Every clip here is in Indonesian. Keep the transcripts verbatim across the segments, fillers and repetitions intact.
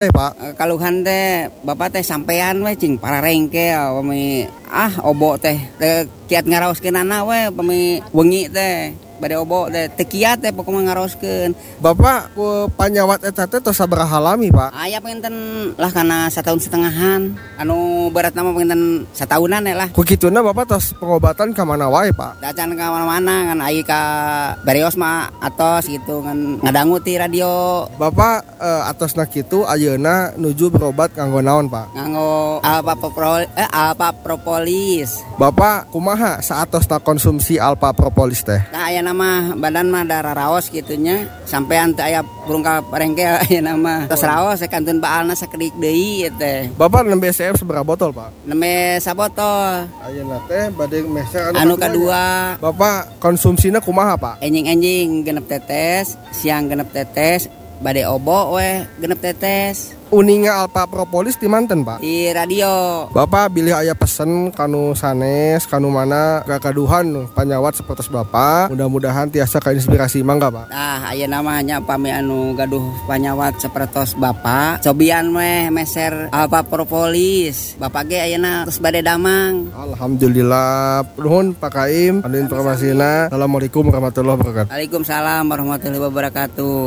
Eh Pak, Uh, Kaluhan teh bapak teh sampean we cing para rengke pami ah obo teh teh kiat ngaraoskeun anak we pami wengi teh bade obo teh teu kiat teh pokona ngaraoskeun. Bapak ku panyawat eta teh tos sabaraha lami Pak? Aya penginten lah kana satahun setengahan. Anu berat nama penginten satahunan ya lah. Ku kituna Bapak tos pengobatan ka mana wae Pak? Dacan ka mana-mana kan ai ka Barios mah atos gitu kan ngadangu ti radio. Bapak eh, atosna kitu ayeuna nuju berobat kanggo naon Pak? Nganggo alpa propol eh alpa propolis. Bapak kumaha saatosna konsumsi alpa propolis teh? Nah aya nama badan mah darah raos gitunya sampean teu aya burung ka parengke aya nama tos raos sakanteun baalna sakedik deui teh. Bapak nembe B C F seberapa botol Pak? Nembe sabotol. Ayeuna teh bade meser Anu kadua Bapak konsumsina kumaha Pak? enjing-enjing genep tetes, siang genep tetes, bade obo we genep tetes. Uninga alpa propolis di manten Pak? Di radio. Bapak bilih aya pesen kanu sanes kanu mana kakaduhan panyawat sapertos Bapak. Mudah-mudahan tiasa kainspirasi mangga Pak. Nah, aya namanya pami anu gaduh panyawat sapertos Bapak. Cobian meh meser alpa propolis. Bapak ge ayeuna tos bade damang. Alhamdulillah. Nuhun Pak Kaim anu informasina. Assalamualaikum warahmatullahi wabarakatuh. Waalaikumsalam warahmatullahi wabarakatuh.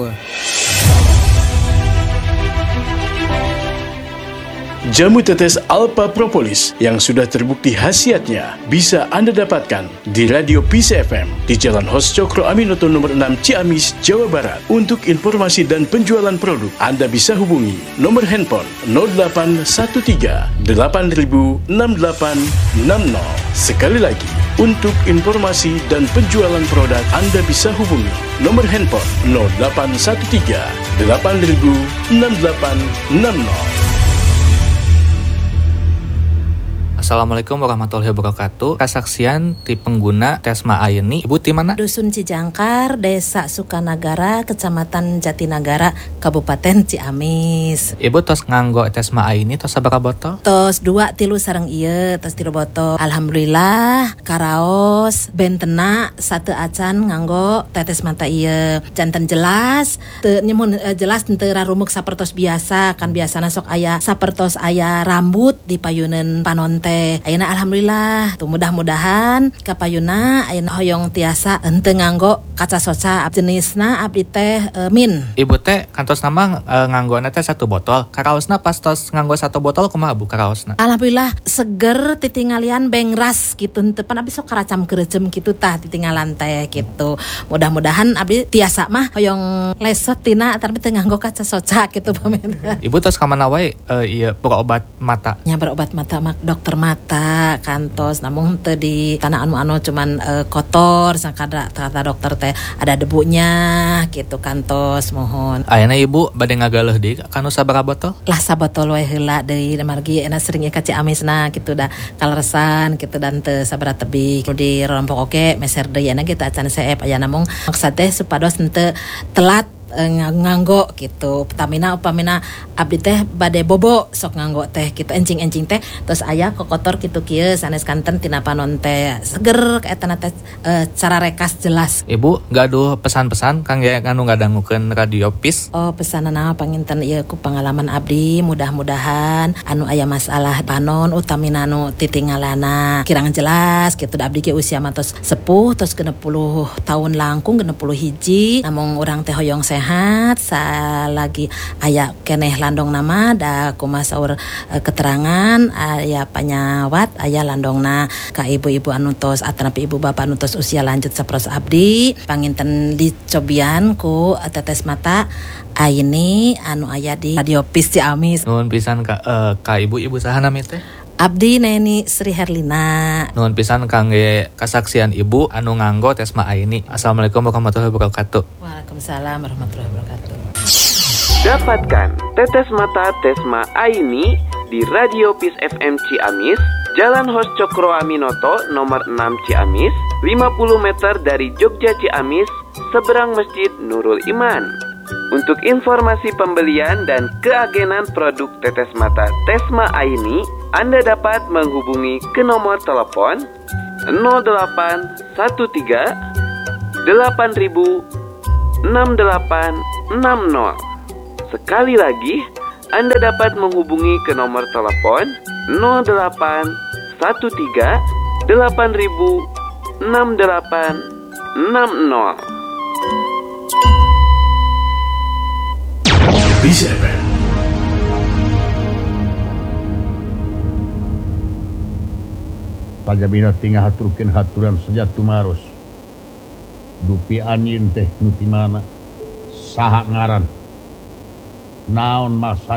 Jamu tetes Alpa Propolis yang sudah terbukti khasiatnya bisa Anda dapatkan di Radio Peace F M di Jalan Hos Cokro Aminoto nomor enam Ciamis, Jawa Barat. Untuk informasi dan penjualan produk, Anda bisa hubungi nomor handphone nol delapan satu tiga delapan nol enam delapan enam nol. Sekali lagi, untuk informasi dan penjualan produk, Anda bisa hubungi nomor handphone nol delapan satu tiga delapan nol enam delapan enam nol. Assalamualaikum warahmatullahi wabarakatuh. Kesaksian ti pengguna Tesma Aini. Ibu ti mana? Dusun Cijangkar, Desa Sukanagara, Kecamatan Jatinagara, Kabupaten Ciamis. Ibu tos nganggo Tesma Aini tos sabaraha botol? Tos dua tilu sareng ieu, tos tilu botol. Alhamdulillah, karaos bentena satu acan nganggo tetes mata ieu. Janten jelas, teu nyemun uh, jelas teu rarumuk sapertos biasa, kan biasana sok aya sapertos aya rambut di payuneun panonte. Ayeuna alhamdulillah tuh mudah-mudahan kapayuna ayeuna hoyong tiasa henteu nganggo kaca soca jenisna abdi teh e, min. Ibu teh kantos nama e, nganggona teh satu botol. Karaosna pas tos nganggo satu botol kumaha Bu karaosna? Alhamdulillah seger titingalian bengras gitu henteu pan abdi sok karacam keureuceum kitu tah titingalan teh gitu. Mudah-mudahan abdi tiasa mah hoyong lesot tina tapi teu nganggo kaca soca gitu pamen. Ibu tos ka mana wae e, ieu berobat mata? Nya berobat mata mak dokter mata kantos namun teu di tanah anu-anu cuman uh, kotor sakada kata dokter teh ada debunya gitu kantos mohon. Ayeuna Ibu bade ngagaleuh deui kanu sabaraha botol? Lah sabotol we heula deui margi ena sering ka Ciamisna gitu dah kaleresan gitu dan teu sabaraha tebih di rompok oke meser deui ena kita acan seep aya namung maksud teh supados henteu telat nganggo gitu. Pertamina upamina abdi teh bade bobo sok nganggo teh gitu encing-encing teh terus aya kokotor kitu kieu sanes kanten tina panon teh seger kaetana teh e, cara rekas jelas. Ibu gaduh pesan-pesan kangge anu ngadangukeun Radio Peace? Oh pesanana panginten ieu ku pengalaman abdi mudah-mudahan anu aya masalah panon utamina anu titingalana kirang jelas gitu abdi ge usia mah tos sepuh tos genep puluh tahun langkung genep puluh hiji namung urang teh hoyong sehat sehat salagi aya keneh landong nama da kumaha saur e, keterangan aya panyawat aya landongna ka ibu-ibu anu tos atanapi ibu bapak anu tos usia lanjut saperos abdi panginten dicobian ku tetes mata Aini anu aya di Radio Peace Ciamis. Nuhun pisan ka uh, ka ibu-ibu saha nami teh? Abdi Neni Sri Herlina. Nuhun pisan kangge kasaksian ibu anu nganggo Tesma Aini. Assalamualaikum warahmatullahi wabarakatuh. Waalaikumsalam warahmatullahi wabarakatuh. Dapatkan tetes mata Tesma Aini di Radio Peace F M Ciamis, Jalan Hos Cokro Aminoto nomor enam Ciamis, lima puluh meter dari Jogja Ciamis, seberang Masjid Nurul Iman. Untuk informasi pembelian dan keagenan produk tetes mata Tesma Aini, Anda dapat menghubungi ke nomor telepon nol delapan satu tiga delapan nol nol enam delapan enam nol. Sekali lagi Anda dapat menghubungi ke nomor telepon nol delapan satu tiga delapan ribu enam delapan enam nol. Peace F M. Pajabina tinggal haturkeun haturan sejatu maros. Dupi anjeun teh nu ti mana? Saha ngaran? Naon maksad?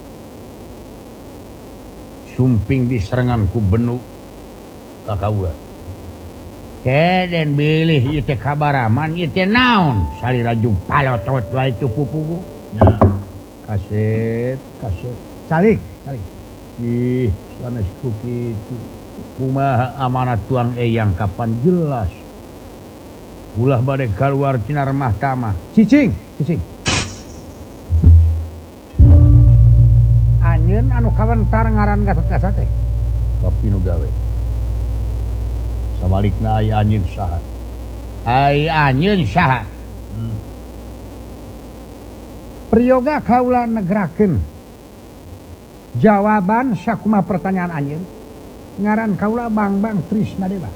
Sumping diserangan ku benu ka kaula. Keden bilih ieu teh kabaraman ieu teh naon? Salira jumpalotot wae tu pupuku. Ya. Kaset, kaset. Salik, salik. Ih, sanes ku kitu. Kumaha amanat tuang eyang kapan jelas. Ulah bade keluar cinar mahkamah. Cicing, cicing. Anjeun anu kawentar ngaran gasat-gasat teh. Tapi nu gawe. Sabalikna aya anjeun saha? Aya anjeun saha? Hmm. Priyoga kaula negerakeun jawaban sakumaha pertanyaan anjeun. Ngaran kaula Bang-Bang Trisna Dewa.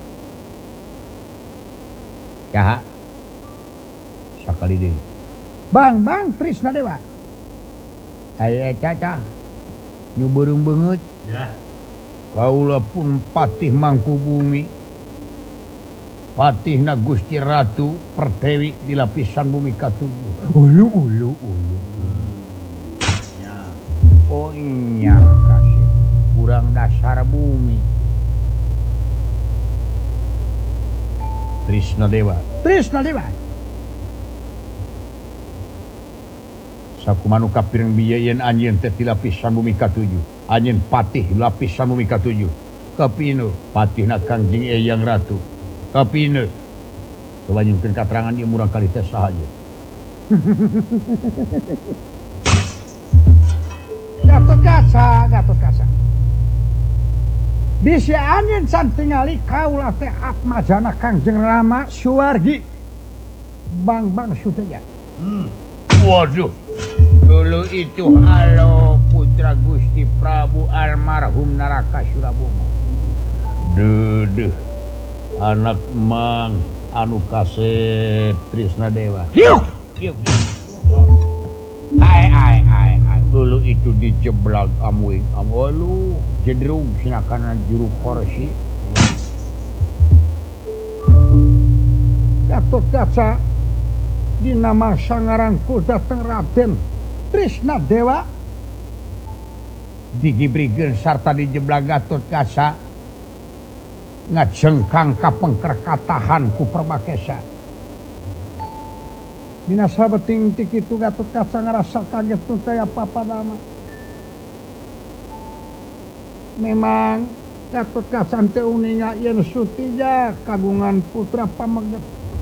Yaha. Sakali deui. Bang-Bang Trisna Dewa. Aya caca. Nu beureum beungeut. Ya. Kaula pun patih Mangkubumi. Patihna Gusti Ratu Pertiwi di lapisan bumi katujuh. Ulu ulu ulu. Ya. Oh iya kasih. Kurang dasar bumi. Trisna Dewa. Trisna Dewa. Sakumanu kapireng biyayeun anjeun teh ti lapisan bumi katujuh. Anjeun patih lapisan bumi katujuh. Kapinu patihna Kangjeng Eyang Ratu. Kapinu coba nyungkeun katerangan ieu murang kali teh saha ieu. Gatot kaca, Gatot kaca. Bisi anjeun can tingali kaula teh atmajana Kangjeng Rama Suwargi. Bang-Bang Sudaya. Hmm. Waduh. Dulu itu halo putra Gusti Prabu almarhum Naraka Suraboma. Duduh. Anak mang anu kasep Trisna Dewa. Yuk, yuk. Ai ai ai ai. Dulu itu dijeblak amuing amolu jedrung sinakana juru korsi. Gatot kaca dina masa ngaranku dateng Raden Trisna Dewa digibrikeun sarta dijeblak Gatot kaca ngajengkang ka pengkerkatahan ku Perbakesa. Dina sabeting ti kitu Gatot kaca ngarasa kaget tu teh apa-apa nama. Memang Gatot kaca teh uninga yen Sutija kagungan putra pameget.